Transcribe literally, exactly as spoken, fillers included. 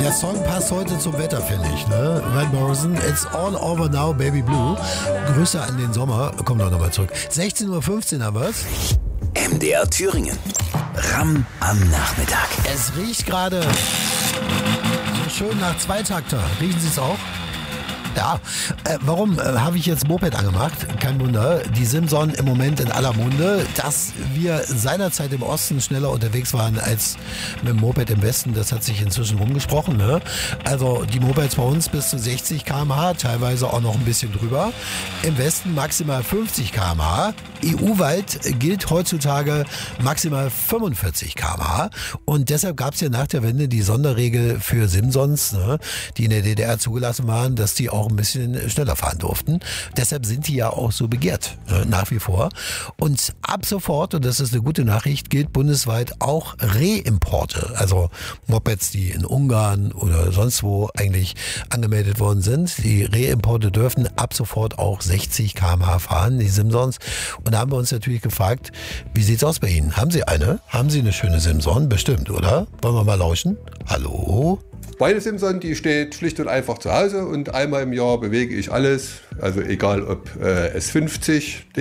Der Song passt heute zum Wetter, finde ich. Ne? Van Morrison, It's All Over Now, Baby Blue. Grüße an den Sommer. Komm doch nochmal zurück. sechzehn Uhr fünfzehn haben wir es. M D R Thüringen. Ramm am Nachmittag. Es riecht gerade so schön nach Zweitakter. Riechen Sie es auch? Ja, äh, warum äh, habe ich jetzt Moped angemacht? Kein Wunder, die Simson im Moment in aller Munde. Dass wir seinerzeit im Osten schneller unterwegs waren als mit dem Moped im Westen, das hat sich inzwischen rumgesprochen. Ne? Also die Mopeds bei uns bis zu sechzig Kilometer pro Stunde, teilweise auch noch ein bisschen drüber. Im Westen maximal fünfzig Kilometer pro Stunde. E U-weit gilt heutzutage maximal fünfundvierzig Kilometer pro Stunde. Und deshalb gab es ja nach der Wende die Sonderregel für Simsons, ne, die in der D D R zugelassen waren, dass die auch ein bisschen schneller fahren durften. Deshalb sind die ja auch so begehrt, ne, nach wie vor. Und ab sofort, und das ist eine gute Nachricht, gilt bundesweit auch Reimporte. Also Mopeds, die in Ungarn oder sonst wo eigentlich angemeldet worden sind. Die Reimporte dürfen ab sofort auch sechzig Kilometer pro Stunde fahren, die Simsons. Und da haben wir uns natürlich gefragt, wie sieht's aus bei Ihnen? Haben Sie eine? Haben Sie eine schöne Simson? Bestimmt, oder? Wollen wir mal lauschen? Hallo? Meine Simson, die steht schlicht und einfach zu Hause und einmal im Jahr bewege ich alles. Also egal ob äh, S fünfzig,